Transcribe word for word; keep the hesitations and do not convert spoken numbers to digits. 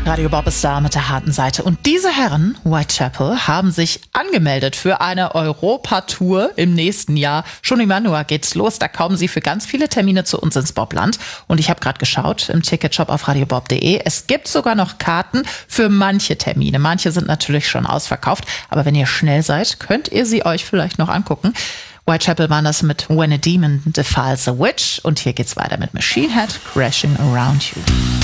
Radio Bob ist da mit der harten Seite. Und diese Herren, Whitechapel, haben sich angemeldet für eine Europatour im nächsten Jahr. Schon im Januar geht's los. Da kommen sie für ganz viele Termine zu uns ins Bobland. Und ich habe gerade geschaut im Ticketshop auf radio bob punkt de. Es gibt sogar noch Karten für manche Termine. Manche sind natürlich schon ausverkauft. Aber wenn ihr schnell seid, könnt ihr sie euch vielleicht noch angucken. Whitechapel waren das mit When a Demon Defiles a Witch. Und hier geht's weiter mit Machine Head, Crashing Around You.